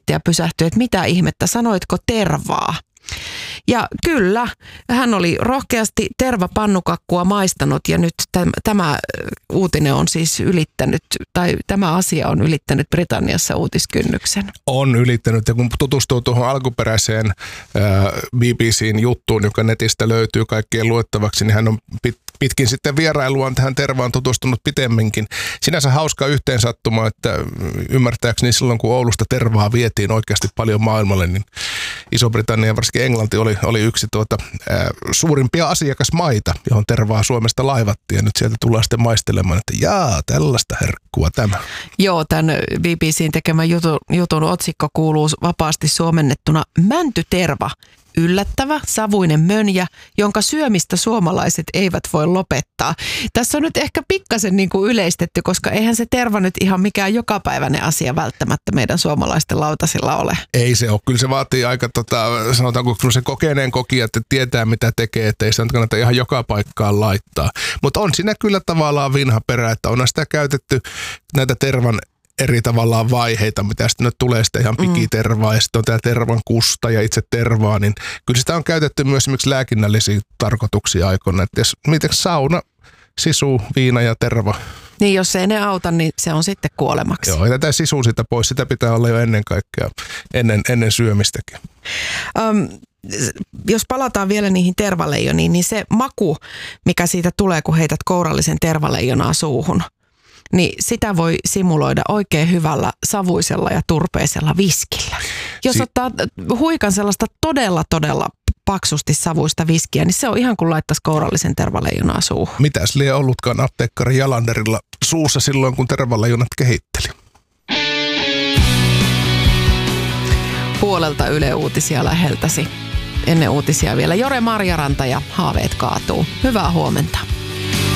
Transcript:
mietti ja pysähtyi, että mitä ihmettä, sanoitko tervaa? Ja kyllä, hän oli rohkeasti tervapannukakkua maistanut ja nyt tämä uutinen on siis ylittänyt, tai tämä asia on ylittänyt Britanniassa uutiskynnyksen. On ylittänyt, ja kun tutustuu tuohon alkuperäiseen BBCn juttuun, joka netistä löytyy kaikkien luettavaksi, niin hän on pitkin sitten vierailuaan tähän tervaan tutustunut pitemminkin. Sinänsä hauska yhteensattuma, että ymmärtääkseni silloin, kun Oulusta tervaa vietiin oikeasti paljon maailmalle, niin Iso-Britannia, varsinkin Englanti, oli yksi suurimpia asiakasmaita, johon tervaa Suomesta laivattiin. Ja nyt sieltä tullaan sitten maistelemaan, että jaa, tällaista herkkua tämä. Joo, tämän BBCn tekemän jutun otsikko kuuluu vapaasti suomennettuna mäntyterva. Yllättävä, savuinen mönjä, jonka syömistä suomalaiset eivät voi lopettaa. Tässä on nyt ehkä pikkasen niin kuin yleistetty, koska eihän se terva nyt ihan mikään jokapäiväinen asia välttämättä meidän suomalaisten lautasilla ole. Ei se ole. Kyllä se vaatii aika, sanotaanko se kokeneen kokija, että tietää mitä tekee, että ei sitä kannata ihan joka paikkaan laittaa. Mutta on siinä kyllä tavallaan vinha perä, että on sitä käytetty näitä tervan eri tavallaan vaiheita, mitä sitten nyt tulee sitten ihan pikitervaa ja sitten on tämä tervan kusta ja itse tervaa, niin kyllä sitä on käytetty myös esimerkiksi lääkinnällisiä tarkoituksia aikoina. Että jos miten sauna, sisu, viina ja terva. Niin jos ei ne auta, niin se on sitten kuolemaksi. Joo, ja tätä sisu sitä pois, sitä pitää olla jo ennen kaikkea, ennen syömistäkin. Jos palataan vielä niihin tervaleijoniin, niin se maku, mikä siitä tulee, kun heität kourallisen tervaleijonaa suuhun, niin sitä voi simuloida oikein hyvällä savuisella ja turpeisella viskillä. Jos ottaa huikan sellaista todella paksusti savuista viskiä, niin se on ihan kuin laittaisi kourallisen tervaleijonaa suuhun. Mitäs lie ollutkaan apteekkari Jalanderilla suussa silloin, kun tervaleijonat kehitteli? Puolelta Yle Uutisia läheltäsi. Ennen uutisia vielä Jore Marjaranta ja Haaveet kaatuu. Hyvää huomenta.